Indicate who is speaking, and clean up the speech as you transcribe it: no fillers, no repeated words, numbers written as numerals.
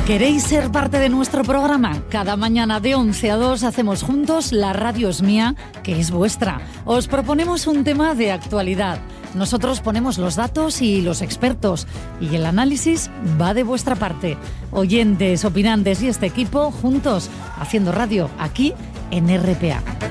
Speaker 1: ¿Queréis ser parte de nuestro programa? Cada mañana de 11 a 2 hacemos juntos La Radio es Mía, que es vuestra. Os proponemos un tema de actualidad. Nosotros ponemos los datos y los expertos, y el análisis va de vuestra parte. Oyentes, opinantes y este equipo juntos haciendo radio aquí en RPA.